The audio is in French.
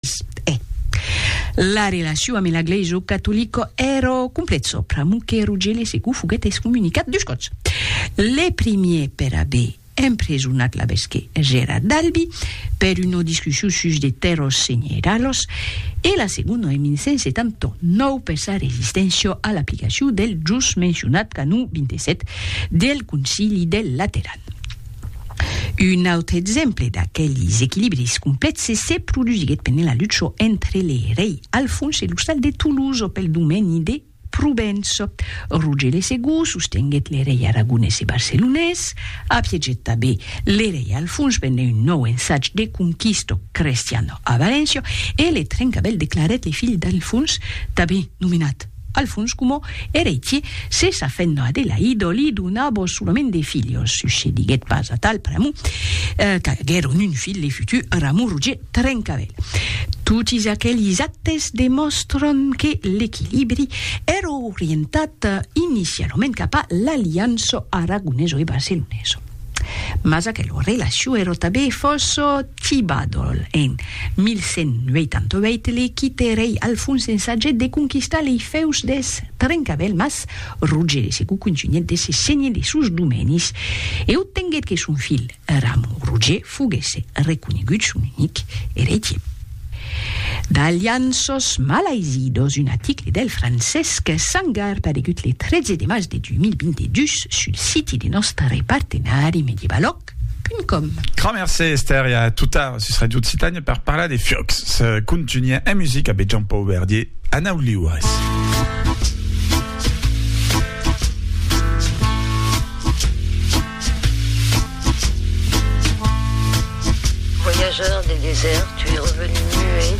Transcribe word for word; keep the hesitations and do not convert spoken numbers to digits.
Eh. La relació amb l'Església catòlica era complet sopra, che Ruggele Segú fuguet excomunicat dos cops. Le premier per haver empresonat l'avesque Gerard Dalby per una discussió sus de terros senyeralos e la segona en mil cinc cents setanta-nou per sa resistència a l'aplicació del just mencionat Canó vint-i-set del Concili del Lateran. Un altre exemple d'aquells equilibris complets se produsiguet per la lluita entre el rei Alfons e l'hostal de Toulouse pel domini de Provença. Ruggele Segú sostenguet le rei aragonès e barcelonès, appieget també le rei Alfons per un nou ensaig de conquista cristiana a València e le Trencavell declaret le fill d'Alfons, també nomenat Alfons como heretie, se sa fenna Adelaide li donava solament de filios, succediguet pas a tal pramu, eh, qu'agueron un fill le futur Ramon Roger Trencavell. Tutti aquells actes demostren que l'equilibri era orientat inicialment cap a l'aliança aragonesa e barcelonesa. Mas aquella relació era també força tibada. En mil cent vuitanta-vuit, l'equite rei Alfons ensagget de conquistar les feus des Trencavell, mas Ruggele Segú continuait de se segner de sus domenis e obtenguet que son fill Ramon Roger fuguesse reconegut son unic heretier. D'aliances malaisidos, un article del Francesc Sangar paregut le tretze de maig de deux mille vingt-deux sul site de nostre partenari medievaloc punt com. Grand merci Esther, il y a tout à ce serait du Citagne per parler des Fiox. Ce continue en musique avec Jean-Paul Verdier, Anna Ouliouas. Voyageur des déserts, tu es revenu muet